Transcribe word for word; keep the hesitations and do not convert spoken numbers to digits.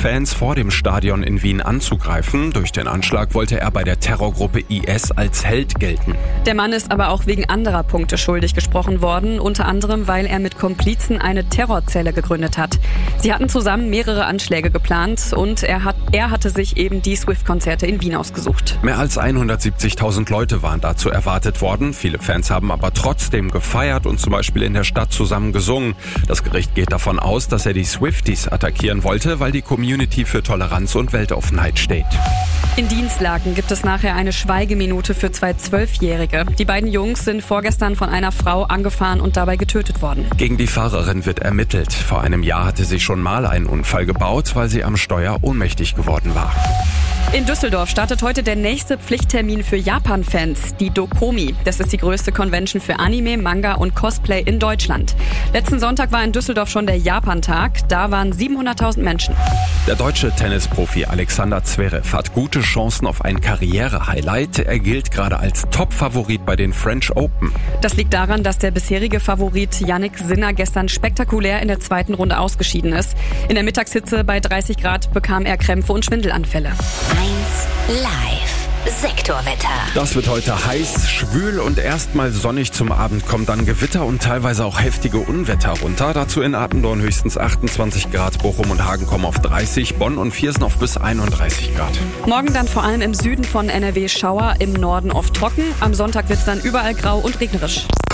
Fans vor dem Stadion in Wien anzugreifen. Durch den Anschlag wollte er bei der Terrorgruppe I S als Held gelten. Der Mann ist aber auch wegen anderer Punkte schuldig gesprochen worden, unter anderem, weil er mit Komplizen eine Terrorzelle gegründet hat. Sie hatten zusammen mehrere Anschläge geplant und er, hat, er hatte sich eben die Swift-Konzerte in Wien ausgesucht. Mehr als hundertsiebzigtausend Leute waren dazu erwartet worden. Viele Fans haben aber trotzdem gefeiert und zum Beispiel in der Stadt zusammen gesungen. Das Gericht geht davon aus, dass er die Swifties attackieren wollte, weil die Community für Toleranz und Weltoffenheit steht. In Dienstlaken gibt es nachher eine Schweigeminute für zwei Zwölfjährige. Die beiden Jungs sind vorgestern von einer Frau angefahren und dabei getötet worden. Gegen die Fahrerin wird ermittelt. Vor einem Jahr hatte sie schon mal einen Unfall gebaut, weil sie am Steuer ohnmächtig geworden war. In Düsseldorf startet heute der nächste Pflichttermin für Japan-Fans, die Dokkomi. Das ist die größte Convention für Anime, Manga und Cosplay in Deutschland. Letzten Sonntag war in Düsseldorf schon der Japan-Tag. Da waren siebenhunderttausend Menschen. Der deutsche Tennisprofi Alexander Zverev hat gute Chancen auf ein Karriere-Highlight. Er gilt gerade als Top-Favorit bei den French Open. Das liegt daran, dass der bisherige Favorit Jannik Sinner gestern spektakulär in der zweiten Runde ausgeschieden ist. In der Mittagshitze bei dreißig Grad bekam er Krämpfe und Schwindelanfälle. eins Live Sektorwetter. Das wird heute heiß, schwül und erstmal sonnig. Zum Abend kommen dann Gewitter und teilweise auch heftige Unwetter runter. Dazu in Attendorn höchstens achtundzwanzig Grad, Bochum und Hagen kommen auf dreißig, Bonn und Viersen auf bis einunddreißig Grad. Morgen dann vor allem im Süden von N R W Schauer, im Norden oft trocken. Am Sonntag wird es dann überall grau und regnerisch.